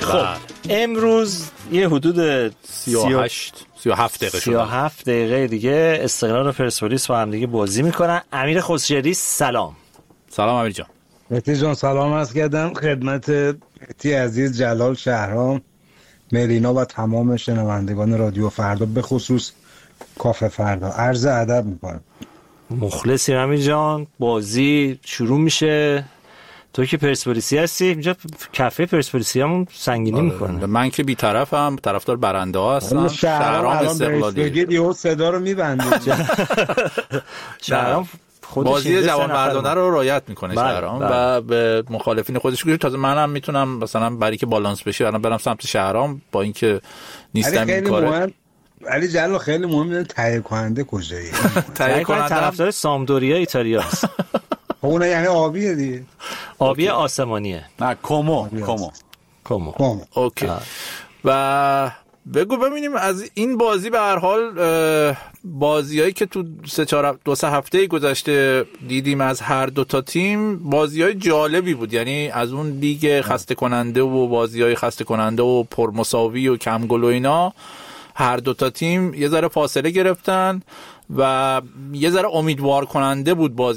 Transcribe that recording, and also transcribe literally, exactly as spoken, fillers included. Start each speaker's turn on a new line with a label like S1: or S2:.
S1: خب امروز یه حدود
S2: سی و هشت سی و هفت دقیقه
S1: سی و هفت دقیقه دیگه استقلال و پرسپولیس با هم دیگه بازی میکنن. امیر خسروی سلام.
S2: سلام امیر جان.
S3: مهدی جان سلام عرض کردم خدمت مهدی عزیز، جلال، شهرام، ملینا و تمام شنوندگان رادیو فردا، به خصوص کافه فردا عرض ادب میکنم.
S1: مخلصی امیر جان. بازی شروع میشه. تو که پرسپولیسی هستی، اینجا کافه پرسپولیسی همون سنگینی میکنه.
S2: من که بی‌طرفم، طرفدار برنده ها هستم.
S3: شهرام استقلالی بگید یهو صدا رو میبنده.
S1: شهرام
S2: بازی جوانمردانه رو رعایت میکنه شهرام و به مخالفین خودش گوش. تازه منم میتونم مثلا برای که بالانس بشه الان برم سمت شهرام با اینکه نیستم این کاره.
S3: علی جلال خیلی مهمه تهیه کننده کجایی؟
S1: تهیه کننده طرفدار سامدوریا ایتالیا است.
S3: اون یعنی آبیه دیگه.
S1: آبی آسمانیه.
S2: نه کومو کومو
S1: کومو.
S2: اوکی. و بگو ببینیم از این بازی به هر حال بازیایی که تو سه چهار دو سه هفته گذشته دیدیم از هر دو تا تیم بازیای جالبی بود. یعنی از اون لیگ خسته کننده و بازیای خسته کننده و پرمساوی و کم گل و اینا، هر دو تا تیم یه ذره فاصله گرفتن و یه ذره امیدوار کننده بود بازی